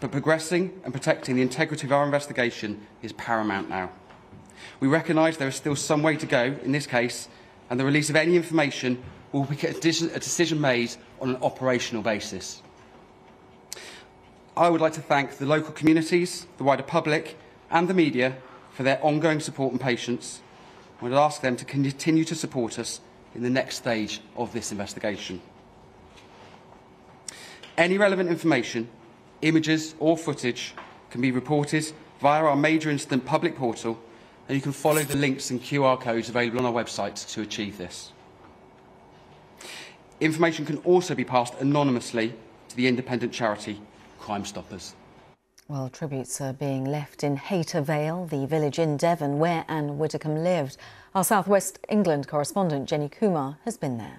but progressing and protecting the integrity of our investigation is paramount now. We recognise there is still some way to go in this case, and the release of any information will be a decision made on an operational basis. I would like to thank the local communities, the wider public and the media for their ongoing support and patience. I would ask them to continue to support us in the next stage of this investigation. Any relevant information, images or footage can be reported via our major incident public portal, and you can follow the links and QR codes available on our website to achieve this. Information can also be passed anonymously to the independent charity Crime Stoppers. Well, tributes are being left in Hayter Vale, the village in Devon where Anne Widdecombe lived. Our South West England correspondent Jenny Kumar has been there.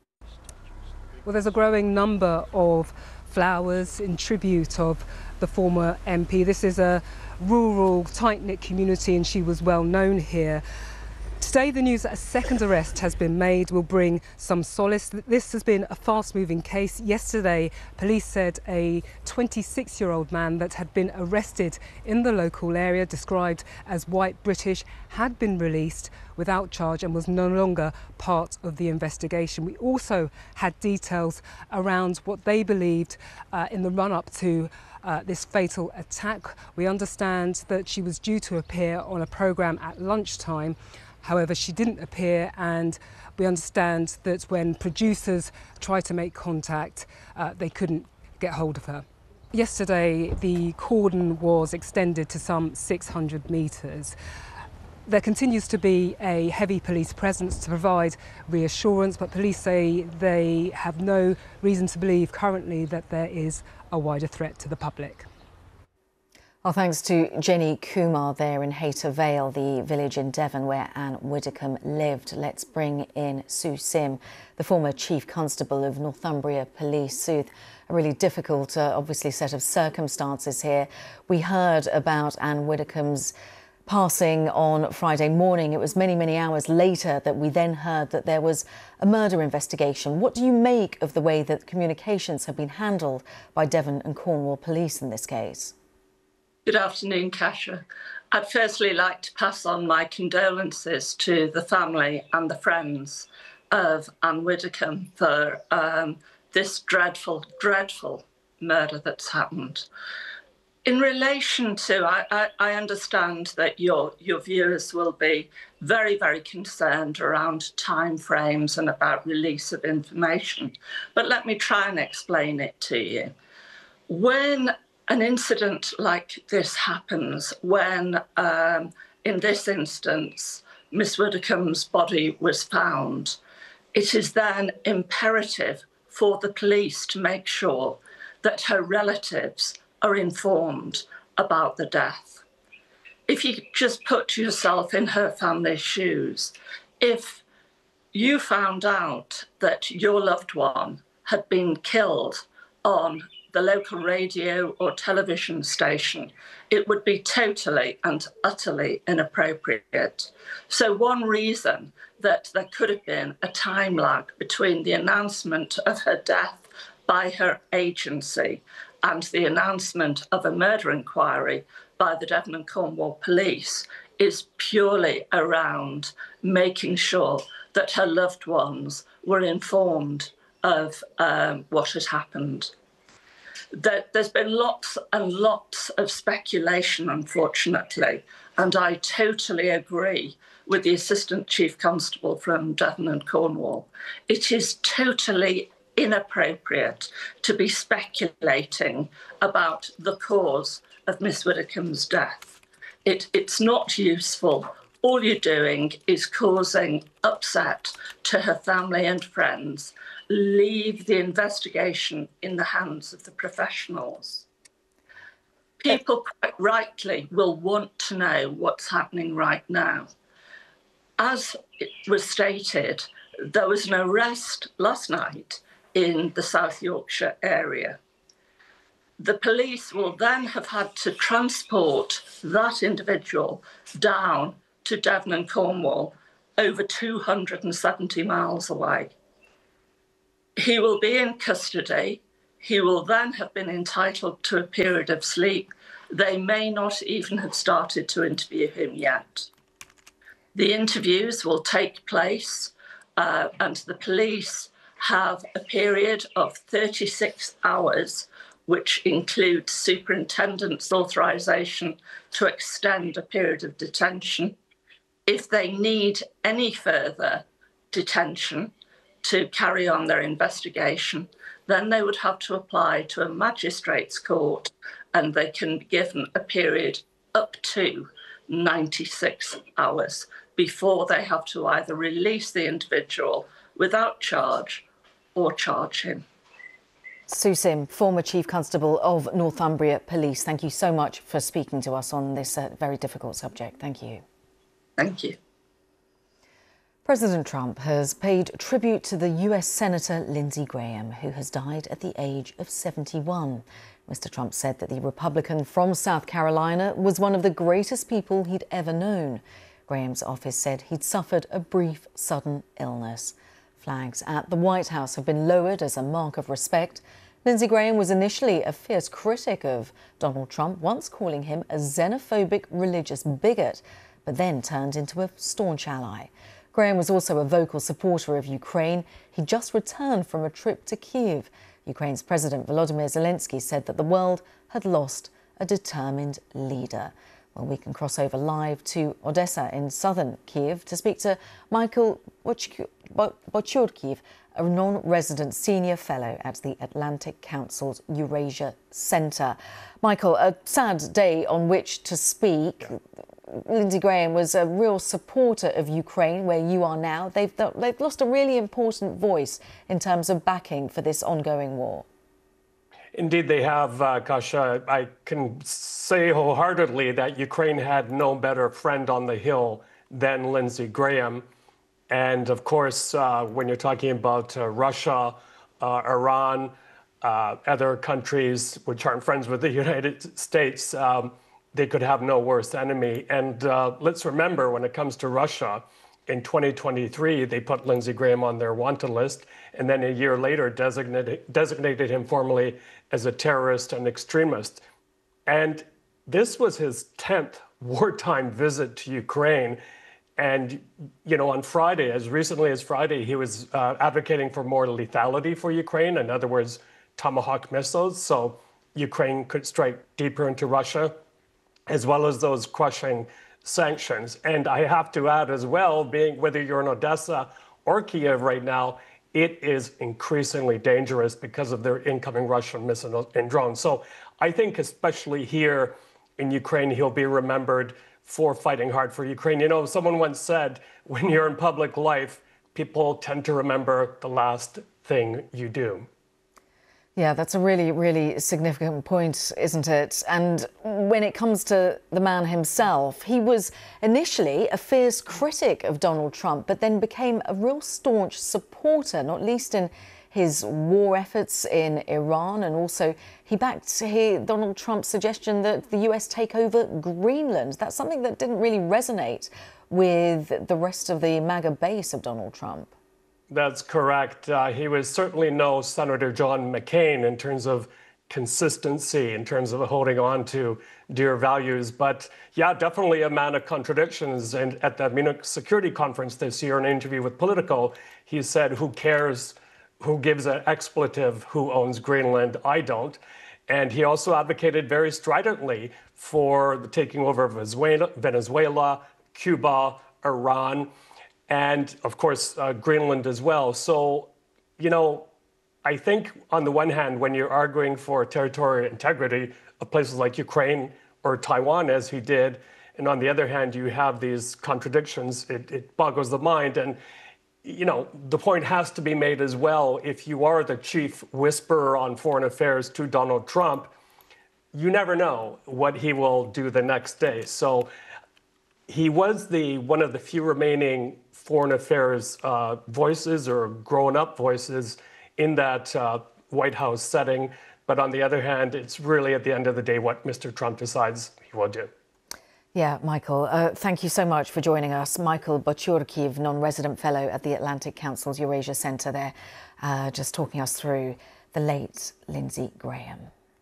Well, there's a growing number of flowers in tribute of the former MP. This is a rural, tight-knit community and she was well known here. Today, the news that a second arrest has been made will bring some solace. This has been a fast-moving case. Yesterday, police said a 26-year-old man that had been arrested in the local area, described as white British, had been released without charge and was no longer part of the investigation. We also had details around what they believed in the run-up to this fatal attack. We understand that she was due to appear on a programme at lunchtime. However, she didn't appear, and we understand that when producers tried to make contact, they couldn't get hold of her. Yesterday, the cordon was extended to some 600 metres. There continues to be a heavy police presence to provide reassurance, but police say they have no reason to believe currently that there is a wider threat to the public. Our thanks to Jenny Kumar there in Hayter Vale, the village in Devon where Anne Widdecombe lived. Let's bring in Sue Sim, the former Chief Constable of Northumbria Police. Sue, a really difficult, obviously, set of circumstances here. We heard about Anne Widdecombe's passing on Friday morning. It was many, many hours later that we then heard that there was a murder investigation. What do you make of the way that communications have been handled by Devon and Cornwall Police in this case? Good afternoon, Kasia. I'd firstly like to pass on my condolences to the family and the friends of Anne Widdecombe for this dreadful, dreadful murder that's happened. In relation to, I understand that your viewers will be very, very concerned around timeframes and about release of information, but let me try and explain it to you. When an incident like this happens, when, in this instance, Miss Widdecombe's body was found, it is then imperative for the police to make sure that her relatives are informed about the death. If you just put yourself in her family's shoes, if you found out that your loved one had been killed on the local radio or television station, it would be totally and utterly inappropriate. So one reason that there could have been a time lag between the announcement of her death by her agency and the announcement of a murder inquiry by the Devon and Cornwall Police is purely around making sure that her loved ones were informed of what had happened. There's been lots and lots of speculation, unfortunately, and I totally agree with the Assistant Chief Constable from Devon and Cornwall. It is totally inappropriate to be speculating about the cause of Miss Widdecombe's death. It's not useful. All you're doing is causing upset to her family and friends. Leave the investigation in the hands of the professionals. People quite rightly will want to know what's happening right now. As it was stated, there was an arrest last night in the South Yorkshire area. The police will then have had to transport that individual down to Devon and Cornwall, over 270 miles away. He will be in custody. He will then have been entitled to a period of sleep. They may not even have started to interview him yet. The interviews will take place, and the police have a period of 36 hours, which includes superintendent's authorisation to extend a period of detention. If they need any further detention to carry on their investigation, then they would have to apply to a magistrate's court, and they can be given a period up to 96 hours before they have to either release the individual without charge or charge him. Sue Sim, former Chief Constable of Northumbria Police, thank you so much for speaking to us on this very difficult subject. Thank you. Thank you. President Trump has paid tribute to the US Senator Lindsey Graham, who has died at the age of 71. Mr. Trump said that the Republican from South Carolina was one of the greatest people he'd ever known. Graham's office said he'd suffered a brief, sudden illness. Flags at the White House have been lowered as a mark of respect. Lindsey Graham was initially a fierce critic of Donald Trump, once calling him a xenophobic religious bigot, but then turned into a staunch ally. Graham was also a vocal supporter of Ukraine. He just returned from a trip to Kyiv. Ukraine's President Volodymyr Zelensky said that the world had lost a determined leader. Well, we can cross over live to Odessa in southern Kyiv to speak to Michael Bochurkiev, a non-resident senior fellow at the Atlantic Council's Eurasia Centre. Michael, a sad day on which to speak. Yeah. Lindsey Graham was a real supporter of Ukraine, where you are now. They've lost a really important voice in terms of backing for this ongoing war. Indeed, they have, Kasia. I can say wholeheartedly that Ukraine had no better friend on the Hill than Lindsey Graham. And of course, when you're talking about Russia, Iran, other countries which aren't friends with the United States, they could have no worse enemy. And let's remember, when it comes to Russia, in 2023, they put Lindsey Graham on their wanted list, and then a year later designated him formally as a terrorist and extremist. And this was his 10th wartime visit to Ukraine. And, you know, on Friday, as recently as Friday, he was advocating for more lethality for Ukraine. In other words, Tomahawk missiles, so Ukraine could strike deeper into Russia, as well as those crushing sanctions. And I have to add as well, being whether you're in Odessa or Kyiv right now, it is increasingly dangerous because of their incoming Russian missiles and drones. So I think especially here in Ukraine, he'll be remembered for fighting hard for Ukraine. You know, someone once said, when you're in public life, people tend to remember the last thing you do. Yeah, that's a really, really significant point, isn't it? And when it comes to the man himself, he was initially a fierce critic of Donald Trump, but then became a real staunch supporter, not least in his war efforts in Iran. And also he backed Donald Trump's suggestion that the US take over Greenland. That's something that didn't really resonate with the rest of the MAGA base of Donald Trump. That's correct. He was certainly no Senator John McCain in terms of consistency, in terms of holding on to dear values. But yeah, definitely a man of contradictions. And at the Munich Security Conference this year, in an interview with Politico, he said, who cares who gives an expletive, who owns Greenland? I don't. And he also advocated very stridently for the taking over of Venezuela, Cuba, Iran, and of course, Greenland as well. So, you know, I think on the one hand, when you're arguing for territorial integrity of places like Ukraine or Taiwan, as he did, and on the other hand, you have these contradictions, it boggles the mind. And, you know, the point has to be made as well, if you are the chief whisperer on foreign affairs to Donald Trump, you never know what he will do the next day. So he was one of the few remaining foreign affairs voices or grown-up voices in that White House setting. But on the other hand, it's really at the end of the day what Mr. Trump decides he will do. Yeah, Michael, thank you so much for joining us. Michael Bochurkiev, non-resident fellow at the Atlantic Council's Eurasia Centre there, just talking us through the late Lindsay Graham.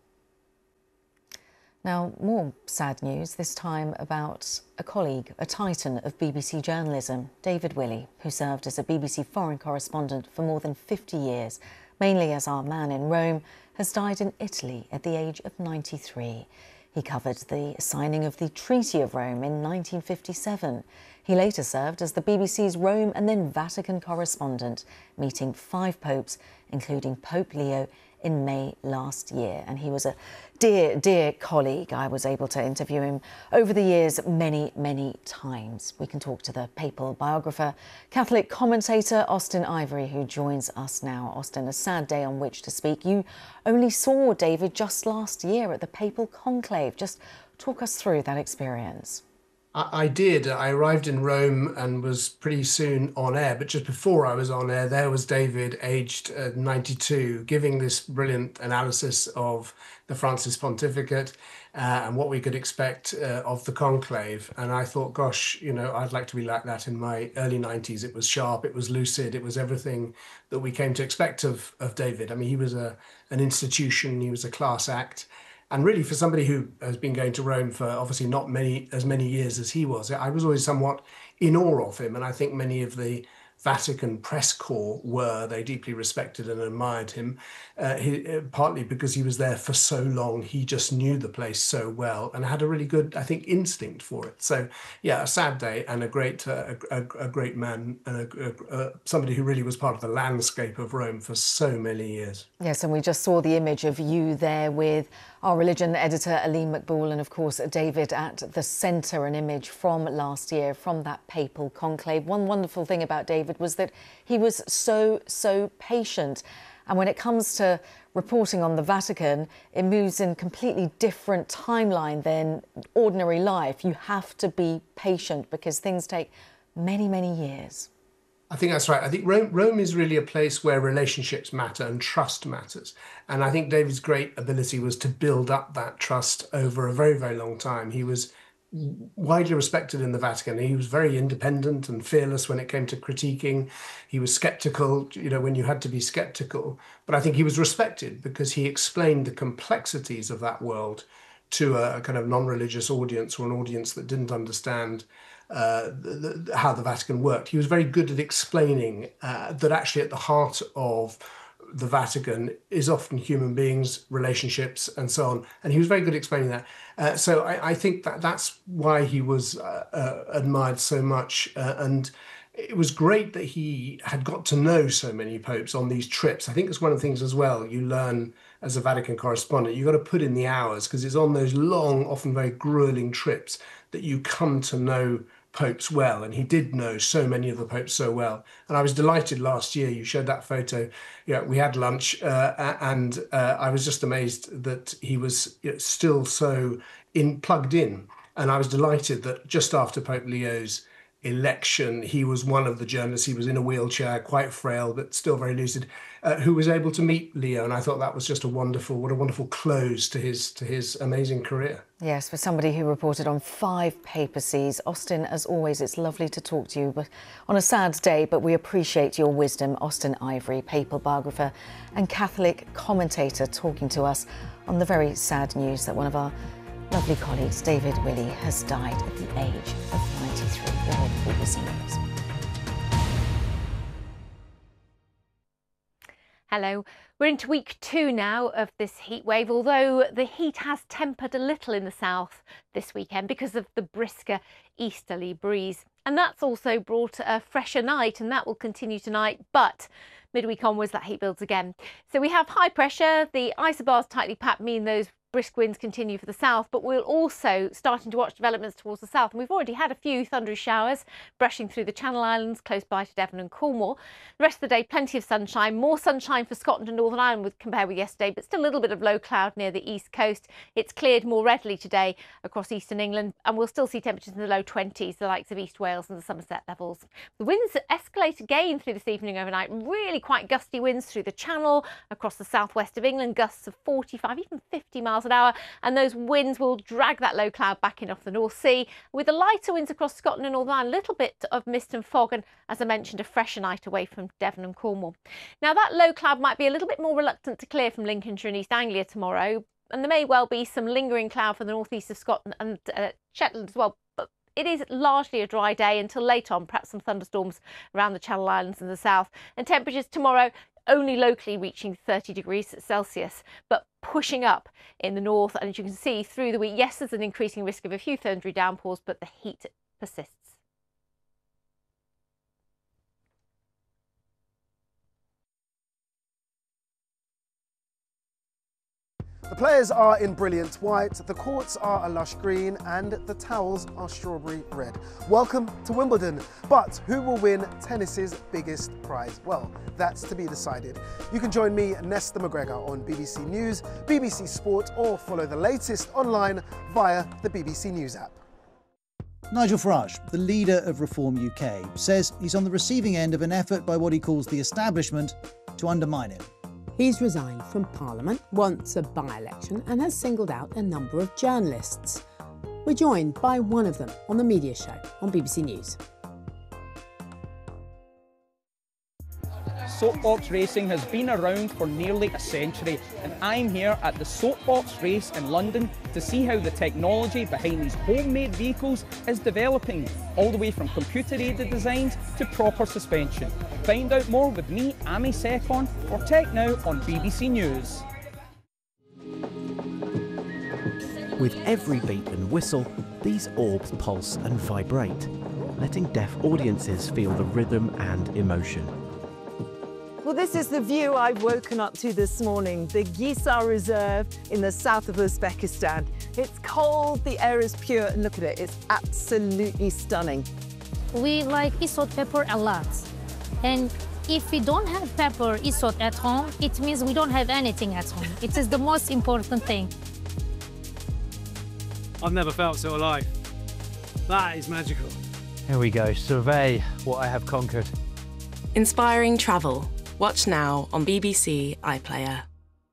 Now, more sad news, this time about a colleague, a titan of BBC journalism, David Willey, who served as a BBC foreign correspondent for more than 50 years, mainly as our man in Rome, has died in Italy at the age of 93. He covered the signing of the Treaty of Rome in 1957. He later served as the BBC's Rome and then Vatican correspondent, meeting 5 popes, including Pope Leo, in May last year. And he was a dear, dear colleague. I was able to interview him over the years many, many times. We can talk to the papal biographer, Catholic commentator Austin Ivory, who joins us now. Austin, a sad day on which to speak. You only saw David just last year at the papal conclave. Just talk us through that experience. I did. I arrived in Rome and was pretty soon on air. But just before I was on air, there was David, aged 92, giving this brilliant analysis of the Francis pontificate and what we could expect of the conclave. And I thought, gosh, you know, I'd like to be like that in my early 90s. It was sharp, it was lucid, it was everything that we came to expect of David. I mean, he was an institution, he was a class act. And really, for somebody who has been going to Rome for obviously not as many years as he was, I was always somewhat in awe of him. And I think many of the Vatican press corps were. They deeply respected and admired him, partly because he was there for so long. He just knew the place so well and had a really good, I think, instinct for it. So, yeah, a sad day and a great man and somebody who really was part of the landscape of Rome for so many years. Yes, and we just saw the image of you there with our religion editor, Aline McBall, and of course, David at the centre, an image from last year, from that papal conclave. One wonderful thing about David was that he was so patient. And when it comes to reporting on the Vatican, it moves in a completely different timeline than ordinary life. You have to be patient because things take many, many years. I think that's right. I think Rome is really a place where relationships matter and trust matters. And I think David's great ability was to build up that trust over a very, very long time. He was widely respected in the Vatican. He was very independent and fearless when it came to critiquing. He was skeptical, you know, when you had to be skeptical. But I think he was respected because he explained the complexities of that world to a kind of non-religious audience or an audience that didn't understand how the Vatican worked. He was very good at explaining that actually at the heart of the Vatican is often human beings, relationships, and so on. And he was very good at explaining that. So I think that's why he was admired so much. And it was great that he had got to know so many popes on these trips. I think it's one of the things as well you learn as a Vatican correspondent. You've got to put in the hours because it's on those long, often very grueling trips that you come to know popes well, and he did know so many of the popes so well. And I was delighted last year, you showed that photo, yeah, we had lunch and I was just amazed that he was still so plugged in. And I was delighted that just after Pope Leo's election, he was one of the journalists, he was in a wheelchair, quite frail, but still very lucid, who was able to meet Leo. And I thought that was just what a wonderful close to his amazing career. Yes, for somebody who reported on 5 papacies. Austin, as always, it's lovely to talk to you but on a sad day, but we appreciate your wisdom. Austin Ivory, papal biographer and Catholic commentator, talking to us on the very sad news that one of our lovely colleagues, David Willey, has died at the age of 93. You're with BBC News. Hello. We're into week 2 now of this heat wave, although the heat has tempered a little in the south this weekend because of the brisker easterly breeze. And that's also brought a fresher night, and that will continue tonight. But midweek onwards, that heat builds again. So we have high pressure. The isobars tightly packed mean those brisk winds continue for the south, but we're also starting to watch developments towards the south. And we've already had a few thundery showers brushing through the Channel Islands, close by to Devon and Cornwall. The rest of the day, plenty of sunshine, more sunshine for Scotland and Northern Ireland compared with yesterday, but still a little bit of low cloud near the east coast. It's cleared more readily today across eastern England, and we'll still see temperatures in the low 20s, the likes of East Wales and the Somerset levels. The winds escalate again through this evening overnight, really quite gusty winds through the Channel, across the southwest of England, gusts of 45, even 50 miles miles an hour, and those winds will drag that low cloud back in off the North Sea. With the lighter winds across Scotland and Northern Ireland, a little bit of mist and fog, and as I mentioned, a fresher night away from Devon and Cornwall. Now, that low cloud might be a little bit more reluctant to clear from Lincolnshire and East Anglia tomorrow, and there may well be some lingering cloud for the northeast of Scotland and Shetland as well. But it is largely a dry day until late on, perhaps some thunderstorms around the Channel Islands and the south. And temperatures tomorrow only locally reaching 30 degrees Celsius, but pushing up in the north. And as you can see through the week, yes, there's an increasing risk of a few thundery downpours, but the heat persists. The players are in brilliant white, the courts are a lush green, and the towels are strawberry red. Welcome to Wimbledon. But who will win tennis's biggest prize? Well, that's to be decided. You can join me, Nesta McGregor, on BBC News, BBC Sport, or follow the latest online via the BBC News app. Nigel Farage, the leader of Reform UK, says he's on the receiving end of an effort by what he calls the establishment to undermine him. He's resigned from Parliament, wants a by-election, and has singled out a number of journalists. We're joined by one of them on the Media Show on BBC News. Soapbox racing has been around for nearly a century, and I'm here at the Soapbox race in London to see how the technology behind these homemade vehicles is developing, all the way from computer-aided designs to proper suspension. Find out more with me, Amy Secon, for Tech Now on BBC News. With every beat and whistle, these orbs pulse and vibrate, letting deaf audiences feel the rhythm and emotion. Well, this is the view I've woken up to this morning, the Gisar Reserve in the south of Uzbekistan. It's cold, the air is pure, and look at it, it's absolutely stunning. We like isot pepper a lot. And if we don't have pepper isot at home, it means we don't have anything at home. It is the most important thing. I've never felt so alive. That is magical. Here we go, survey what I have conquered. Inspiring travel. Watch now on BBC iPlayer.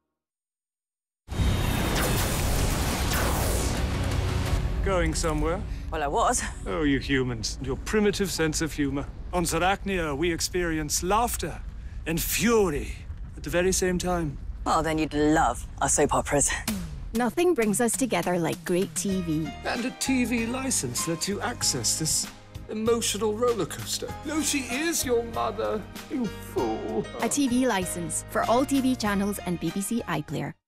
Going somewhere? Well, I was. Oh, you humans, your primitive sense of humour. On Zarachnia, we experience laughter and fury at the very same time. Well, then you'd love our soap operas. Nothing brings us together like great TV. And a TV license lets you access this emotional roller coaster. No, she is your mother, you fool. A TV license for all TV channels and BBC iPlayer.